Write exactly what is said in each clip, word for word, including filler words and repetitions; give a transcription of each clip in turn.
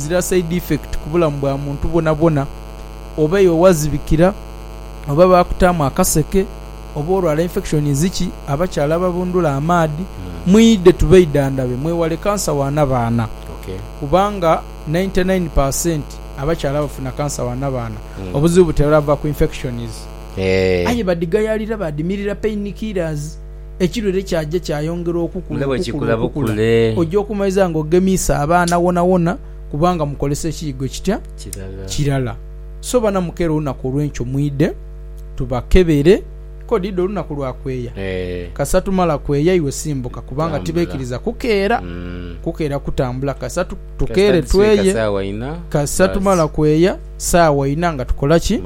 ezira side effect kubula mbwa muntu bona bona oba yo wazibikira oba bakutamu akaseke oba olwala infection ziki abakyala babundula amaadi mm. mwide tubeiddandabe mwewale kansa wana baana okay. kubanga ninety-nine percent abakyala bafuna kansa wana baana mm. obuzibu buterava ku infections hey. aye badigayalira badimirira painkillers ekirwere kyajja kyayongera okukula ojja okumaliza ng'ogemisa abaana wona wona kubanga mukolesa ekiyigo kitya kirala so bana mukero olunaku olw'enkyo mwide tubakebere kodido olunaku lwakweya hey. kasatu mala kweya iwe simbuka kubanga tibeekiriza kukeera mm. kukeera kutambula kasatu tukere tweye kasatu mala kweya saawa ina nga tukola ki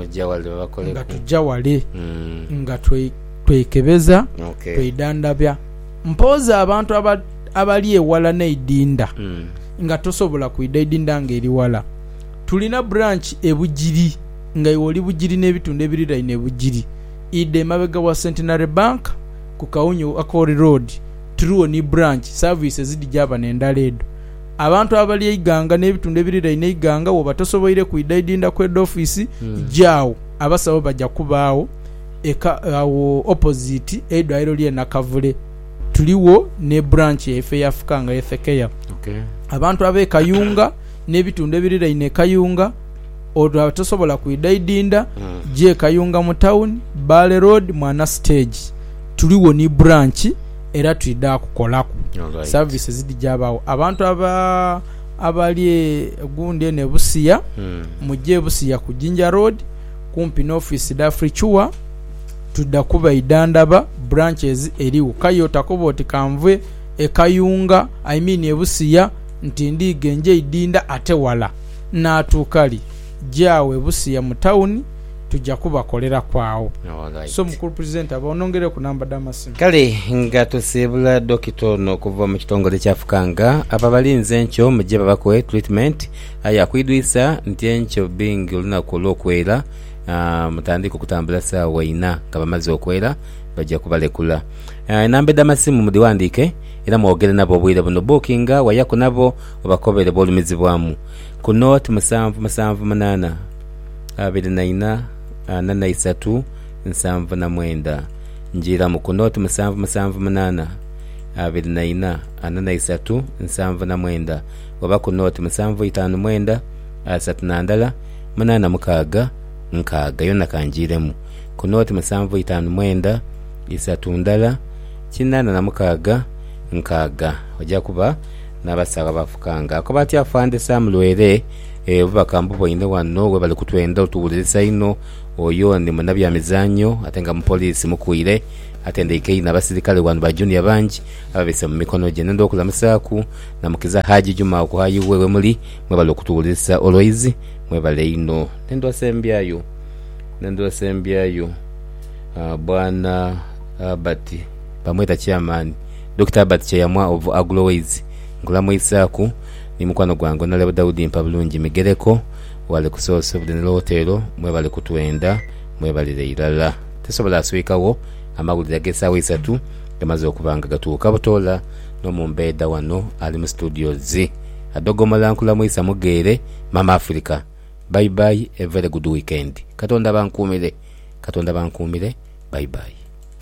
nga tujja wale mm. nga twe twekebeza okay. twidandabya mpoza abantu aba, abali ewala neidinda mm. nga tosobola kuidaidinda nga eri wala tulina branch ebujiri nga iwoli bujiri n'ebitundu ebiriraine nebujiri ide mabega wa Centenary Bank ku Kaunyu Akori Road turuo ni branch services zidi jaba n'endala edo abantu abali eiganga n'ebitundu ebiriraine eiganga wo batosoboire kuidaidinda ku head office mm. jawo abasabo bajja kubaawo eka awo opposite edo aero lye nakavule tuliwo ne branch efe yafukanga efekeya okay. abantu abe Kayunga n'ebitundu ebiriraine Kayunga odwa tosobola kuidaidinda mm. je Kayunga mu town Bale Road mwana stage tuliwo ni branch era tuida kukolako right. services zidi jabawo abantu aba abali gunde ne Busia mm. muje Busia ku Jinja Road kumpi no office da Frichua tudda kuba idandaba branches eriwo Kayota Koboti Kamvwe e Kayunga I mean e Busia ntindi genje idinda ate wala na tukali jawe Busia mu town tujja kubakolera kwawo right. so mukuru president abonongere ku namba damasimu kale nga tusibula dokito no kuva mu kitongole kyafukanga ababalinze encho muje babakwe treatment aya kwidwisa nti encho bingi olunaku olwokwera uh, mutandiko kutambula saawa ina kabamaze okwera bajja kubalekula uh, namba damasimu mudiwandike era mwogere nabo obwire buno bookinga wayako nabo obakobere bolumizibwamu ku note musanvu musanvu munana abiri na ina nana isatu nsanvu na mwenda njira mu ku note musanvu musanvu munana abiri na ina nana isatu nsanvu na mwenda oba ku note musanvu itanu mwenda asatu na ndala munana mukaga nkaga yona kanjiremu ku note musanvu itanu mwenda isatu ndala kinana na mukaga nkaga ojja kuba n'abasaga bafukanga akobati afande samulwere e bakambu boine wano we bali kutwenda tuwulisa ino oyo ndi munabya mizanyo atenga mu police mukuire atende ikei n'abasirikale wanu ba junior banji ababese mu mikono je ndo kula musaku na mukiza haji juma ko hayi wewe muri mwe bali kutuwulisa always mwe bale ino ndo asembyayo ndo asembyayo uh, bwana abati pamweta chairman Doctor Albert Cheyamwa of Agloways ngulamu isaku ni mukwano gwango na lebo Daudi Mpabulungi migereko wale kusoso budenelo hotelo mwe bale kutwenda mwe bale leirala tesobola aswikawo amagulira gesa wisatu yamaze okubanga gatuuka butola no mumbeda wano ali mu studio Z adogo malankula mwisa mugere mama Africa bye bye a very good weekend katonda bankumire katonda bankumire bye bye.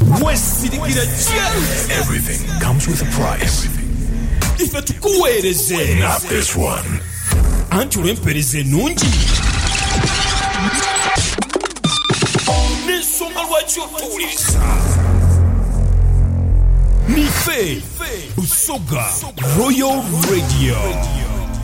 Everything comes with a price. If it kuwereze Not this one. Antu rempereze nungi Nesonga lwachyo tulisa Nife Busoga Royal Radio